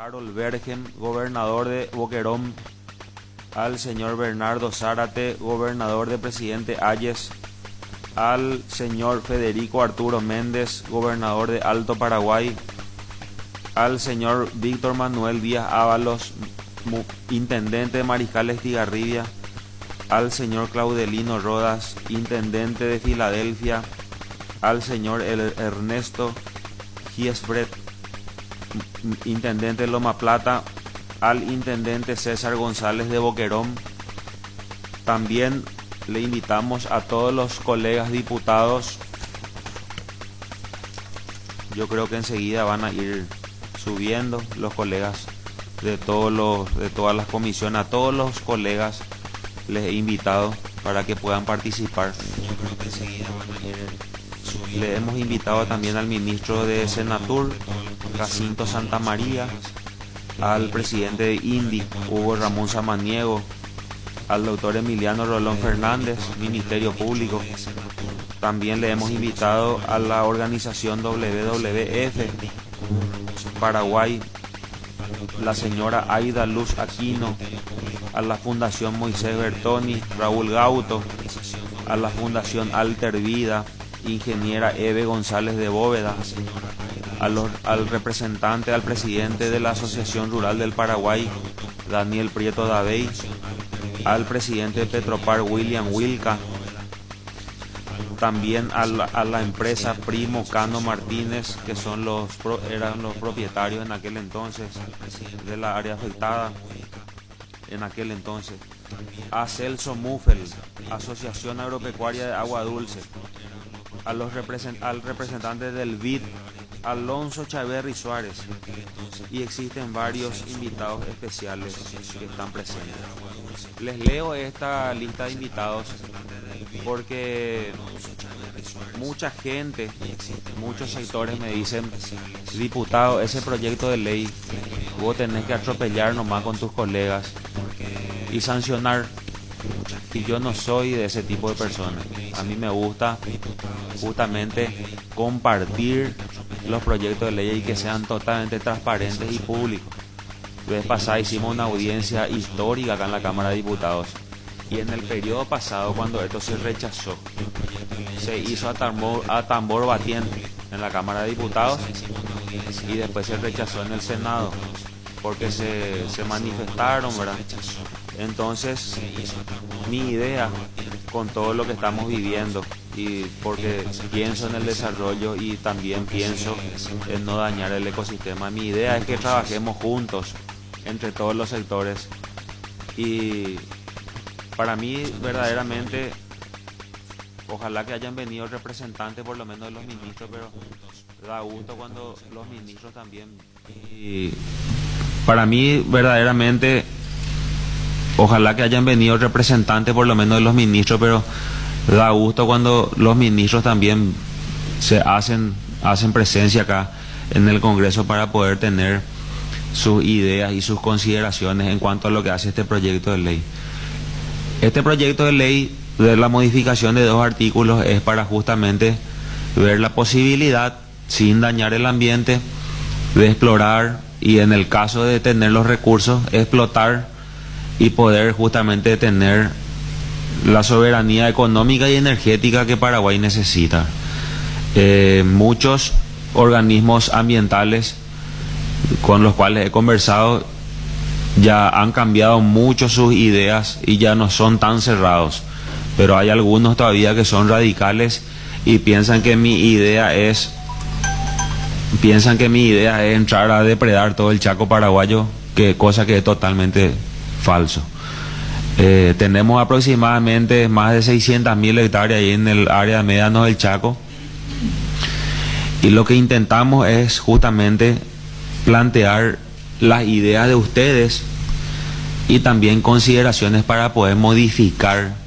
Harold Bergen, gobernador de Boquerón, al señor Bernardo Zárate, gobernador de Presidente Hayes, al señor Federico Arturo Méndez, gobernador de Alto Paraguay, al señor Víctor Manuel Díaz Ábalos, intendente de Mariscal Estigarribia, al señor Claudelino Rodas, intendente de Filadelfia, al señor Ernesto Giesbret, intendente de Loma Plata, al intendente César González de Boquerón. También le invitamos a todos los colegas diputados. Yo creo que enseguida van a ir subiendo los colegas de todas las comisiones. A todos los colegas les he invitado para que puedan participar. Yo creo que enseguida van a ir subiendo. Le hemos invitado también al ministro de Senatur, Jacinto Santamaría, al presidente de INDI, Hugo Ramón Samaniego, al doctor Emiliano Rolón Fernández, Ministerio Público. También le hemos invitado a la organización WWF Paraguay, la señora Aida Luz Aquino, a la Fundación Moisés Bertoni, Raúl Gauto, a la Fundación Alter Vida, ingeniera Eve González de Bóveda, al representante, al presidente de la Asociación Rural del Paraguay, Daniel Prieto Davey, al presidente de Petropar, William Wilca, también a la empresa Primo Cano Martínez, que eran los propietarios en aquel entonces de la área afectada en aquel entonces, a Celso Muffel, Asociación Agropecuaria de Agua Dulce, al representante del BID, Alonso Chaverri Suárez, y existen varios invitados especiales que están presentes. Les leo esta lista de invitados porque mucha gente, muchos sectores me dicen: diputado, ese proyecto de ley vos tenés que atropellar nomás con tus colegas y sancionar. Y yo no soy de ese tipo de personas. A mí me gusta justamente compartir los proyectos de ley y que sean totalmente transparentes y públicos. La vez pasada hicimos una audiencia histórica acá en la Cámara de Diputados, y en el periodo pasado, cuando esto se rechazó, se hizo a tambor batiente en la Cámara de Diputados y después se rechazó en el Senado porque se manifestaron, ¿verdad? Entonces, mi idea con todo lo que estamos viviendo, y porque pienso en el desarrollo y también pienso en no dañar el ecosistema, mi idea es que trabajemos juntos entre todos los sectores. Y para mí, verdaderamente, ojalá que hayan venido representantes por lo menos de los ministros, pero da gusto cuando los ministros también. Y para mí, verdaderamente, ojalá que hayan venido representantes por lo menos de los ministros, pero da gusto cuando los ministros también se hacen presencia acá en el Congreso para poder tener sus ideas y sus consideraciones en cuanto a lo que hace este proyecto de ley. Este proyecto de ley de la modificación de 2 artículos es para justamente ver la posibilidad, sin dañar el ambiente, de explorar y, en el caso de tener los recursos, explotar y poder justamente tener la soberanía económica y energética que Paraguay necesita. Muchos organismos ambientales con los cuales he conversado ya han cambiado mucho sus ideas y ya no son tan cerrados, pero hay algunos todavía que son radicales y piensan que mi idea es entrar a depredar todo el Chaco paraguayo, cosa que es totalmente falso. Tenemos aproximadamente más de 600.000 hectáreas ahí en el área de Médanos del Chaco, y lo que intentamos es justamente plantear las ideas de ustedes y también consideraciones para poder modificar